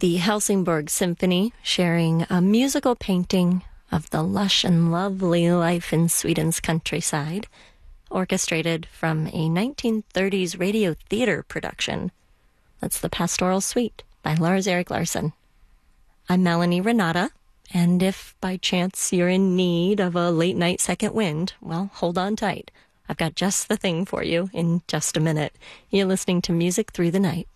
the Helsingborg Symphony, sharing a musical painting of the lush and lovely life in Sweden's countryside, orchestrated from a 1930s radio theater production. That's the Pastoral Suite by Lars-Erik Larsson. I'm Melanie Renata, and if by chance you're in need of a late-night second wind, well, hold on tight. I've got just the thing for you in just a minute. You're listening to Music Through the Night.